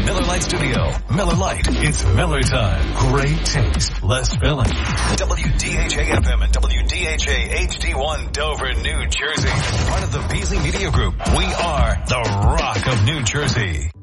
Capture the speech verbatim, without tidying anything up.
Miller Lite Studio. Miller Lite. It's Miller time. Great taste. Less filling. W D H A F M and W D H A H D one Dover, New Jersey. Part of the Beasley Media Group. We are the Rock of New Jersey.